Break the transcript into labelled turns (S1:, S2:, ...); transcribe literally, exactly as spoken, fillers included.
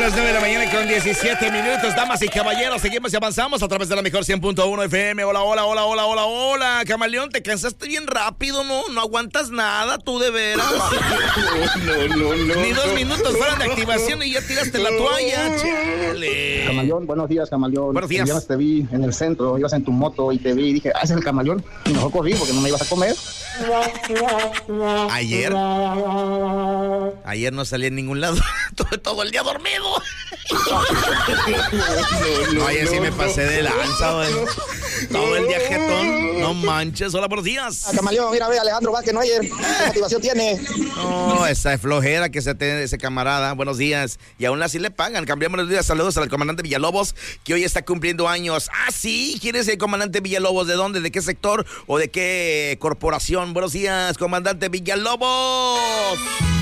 S1: las nueve de la mañana con diecisiete minutos, damas y caballeros, seguimos y avanzamos a través de la mejor cien punto uno F M. Hola, hola, hola, hola, hola, hola. Camaleón, te cansaste bien rápido, ¿no? No aguantas nada, tú de veras.
S2: No, no, no.
S1: Ni dos minutos fueron de activación y ya tiraste la toalla, chale.
S3: Camaleón, buenos días, Camaleón.
S1: Buenos días.
S3: El viernes te vi en el centro, ibas en tu moto y te vi y dije, ah, ese es el Camaleón. Y mejor corrí porque no me ibas a comer.
S1: Ayer, ayer no salí en ningún lado. Estuve todo el día dormido.
S2: No, no,
S1: Oye, sí
S2: no,
S1: me
S2: no.
S1: pasé de lanza, güey. Todo el día jetón. No manches. Hola, buenos días.
S3: Ah, Camaleón, mira, ve, Alejandro Vázquez Noyer, ¿qué motivación tiene?
S1: No, esa flojera que se tiene ese camarada. Buenos días. Y aún así le pagan. Cambiamos los días. Saludos al comandante Villalobos, que hoy está cumpliendo años. Ah, sí. ¿Quién es el comandante Villalobos? ¿De dónde? ¿De qué sector? ¿O de qué corporación? Buenos días, comandante Villalobos.